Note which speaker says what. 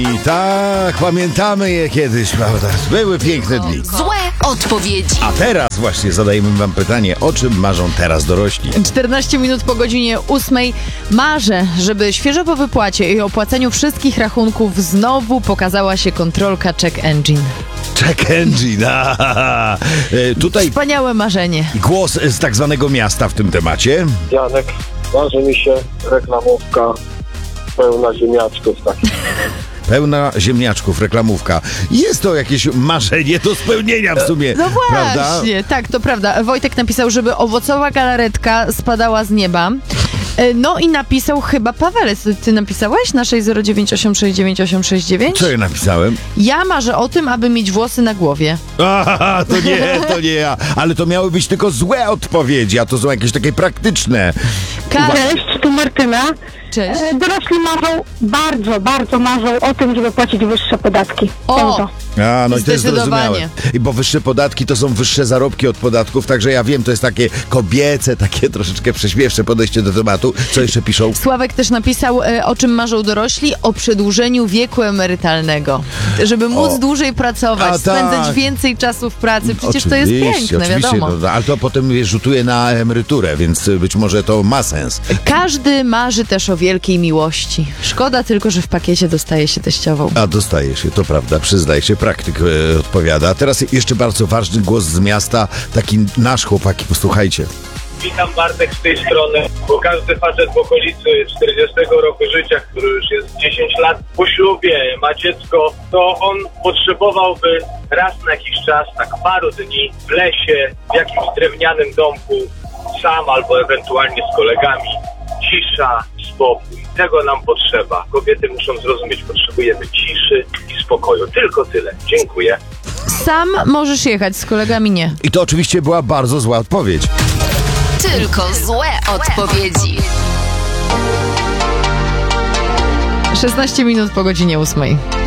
Speaker 1: I tak, pamiętamy je kiedyś, prawda? Były piękne dni.
Speaker 2: Złe odpowiedzi.
Speaker 1: A teraz właśnie zadajemy wam pytanie, o czym marzą teraz dorośli?
Speaker 3: 14 minut po godzinie 8. Marzę, żeby świeżo po wypłacie i opłaceniu wszystkich rachunków znowu pokazała się kontrolka Check Engine.
Speaker 1: Check Engine. Tutaj
Speaker 3: Wspaniałe marzenie.
Speaker 1: głos z tak zwanego miasta w tym temacie.
Speaker 4: Janek, marzy mi się reklamówka pełna ziemniaczków takich.
Speaker 1: Pełna ziemniaczków, reklamówka. Jest to jakieś marzenie do spełnienia w sumie,
Speaker 3: No
Speaker 1: prawda?
Speaker 3: właśnie, tak, to prawda. Wojtek napisał, żeby owocowa galaretka spadała z nieba. No i napisał chyba Paweles. Ty napisałeś na 609869869?
Speaker 1: Co ja napisałem?
Speaker 3: Ja marzę o tym, aby mieć włosy na głowie.
Speaker 1: Aha, to nie ja. Ale to miały być tylko złe odpowiedzi, a to są jakieś takie praktyczne.
Speaker 5: Cześć, tu Martyna.
Speaker 3: Cześć.
Speaker 5: Dorośli marzą, bardzo marzą o tym, żeby płacić wyższe podatki.
Speaker 3: O!
Speaker 5: Tylko.
Speaker 1: A, no i to jest
Speaker 3: Zdecydowanie.
Speaker 1: zrozumiałe. I bo wyższe podatki to są wyższe zarobki od podatków, także ja wiem, to jest takie kobiece, takie troszeczkę prześmiewcze podejście do tematu. Co jeszcze piszą?
Speaker 3: Sławek też napisał, o czym marzą dorośli, o przedłużeniu wieku emerytalnego. Żeby móc dłużej pracować,
Speaker 1: A
Speaker 3: spędzać
Speaker 1: tak.
Speaker 3: więcej czasu w pracy. Przecież to jest piękne, wiadomo.
Speaker 1: No, ale to potem rzutuje na emeryturę, więc być może to ma sens.
Speaker 3: Każdy marzy też o wielkiej miłości. Szkoda tylko, że w pakiecie dostaje się teściową.
Speaker 1: A dostaje się, to prawda, przyznaję się, praktyk odpowiada. A teraz jeszcze bardzo ważny głos z miasta, taki nasz chłopaki, posłuchajcie.
Speaker 6: Witam, Bartek z tej strony, bo każdy facet w okolicy 40 roku życia, który już jest 10 lat po ślubie, ma dziecko, to on potrzebowałby raz na jakiś czas, tak paru dni w lesie, w jakimś drewnianym domku, sam albo ewentualnie z kolegami. Cisza, spokój. Tego nam potrzeba. Kobiety muszą zrozumieć, potrzebujemy ciszy i spokoju. Tylko tyle. Dziękuję.
Speaker 3: Sam możesz jechać, z kolegami nie.
Speaker 1: I to oczywiście była bardzo zła odpowiedź.
Speaker 2: Tylko złe odpowiedzi.
Speaker 3: 16 minut po godzinie 8.